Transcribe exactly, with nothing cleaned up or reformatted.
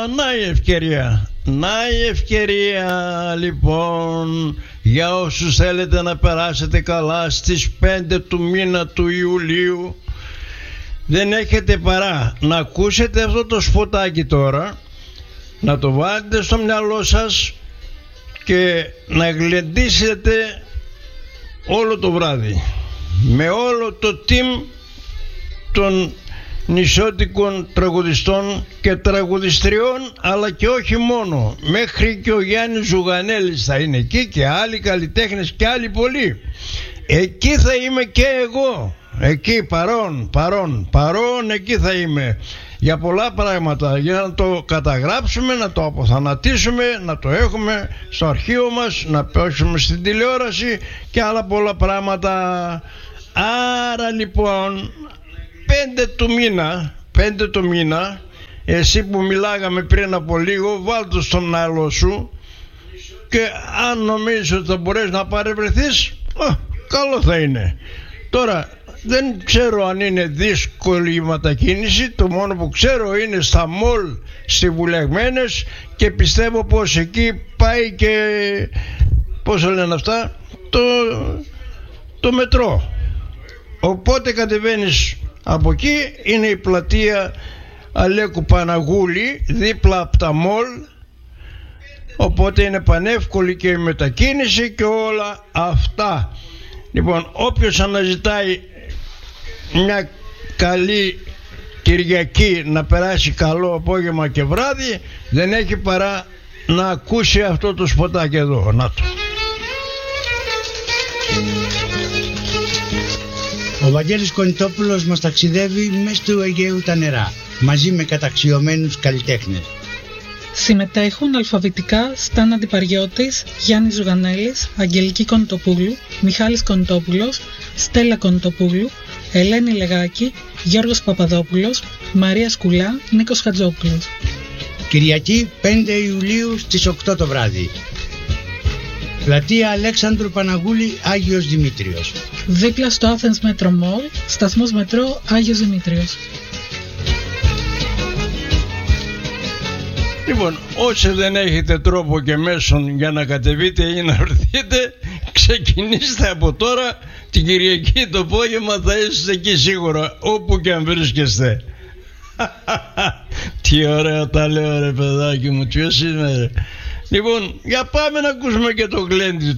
να η ευκαιρία. Να η ευκαιρία λοιπόν για όσους θέλετε να περάσετε καλά στις πέντε του μήνα του Ιουλίου. Δεν έχετε παρά να ακούσετε αυτό το σποτάκι τώρα, να το βάλετε στο μυαλό σας και να γλεντήσετε όλο το βράδυ με όλο το team των νησιώτικων τραγουδιστών και τραγουδιστριών, αλλά και όχι μόνο, μέχρι και ο Γιάννης Ζουγανέλης θα είναι εκεί και άλλοι καλλιτέχνες και άλλοι πολλοί. Εκεί θα είμαι και εγώ, εκεί παρόν, παρόν, παρόν εκεί θα είμαι για πολλά πράγματα, για να το καταγράψουμε, να το αποθανατήσουμε, να το έχουμε στο αρχείο μας, να παίξουμε στην τηλεόραση και άλλα πολλά πράγματα. Άρα λοιπόν πέντε του μήνα, πέντε του μήνα, εσύ που μιλάγαμε πριν από λίγο, βάλ' το στο μυαλό σου και αν νομίζεις ότι θα μπορέσεις να παρευρεθείς, α, καλό θα είναι. Τώρα δεν ξέρω αν είναι δύσκολη η μετακίνηση, το μόνο που ξέρω είναι στα μολ συμβουλευμένες και πιστεύω πως εκεί πάει και, πώς λένε αυτά, το, το μετρό. Οπότε κατεβαίνεις από εκεί, είναι η πλατεία Αλέκου Παναγούλη δίπλα από τα μολ, οπότε είναι πανεύκολη και η μετακίνηση και όλα αυτά. Λοιπόν, όποιος αναζητάει μια καλή Κυριακή να περάσει καλό απόγευμα και βράδυ, δεν έχει παρά να ακούσει αυτό το σποτάκι εδώ. Να το. Ο Βαγγέλης Κονιτόπουλος μας ταξιδεύει μέσα του Αιγαίου τα νερά, μαζί με καταξιωμένους καλλιτέχνες. Συμμετέχουν αλφαβητικά Στάν Αντιπαριώτης, Γιάννης Ζουγανέλης, Αγγελική Κονιτοπούλου, Μιχάλης Κονιτόπουλος, Στέλλα Κονιτοπούλου, Ελένη Λεγάκη, Γιώργος Παπαδόπουλος, Μαρία Σκουλά, Νίκος Χατζόπουλος. Κυριακή πέντε Ιουλίου στις οκτώ το βράδυ. Πλατεία Αλέξανδρου Παναγούλη, Άγιος Δημήτριος. Δίπλα στο Athens Metro Mall, σταθμός μετρό Άγιος Δημήτριος. Λοιπόν, όσοι δεν έχετε τρόπο και μέσον για να κατεβείτε ή να έρθετε, ξεκινήστε από τώρα. Την Κυριακή το απόγευμα θα είστε εκεί σίγουρα, όπου και αν βρίσκεστε. Τι ωραία τα λέω ρε παιδάκι μου, ποιος είμαι ρε. Λοιπόν, για πάμε να ακούσουμε και το γλέντι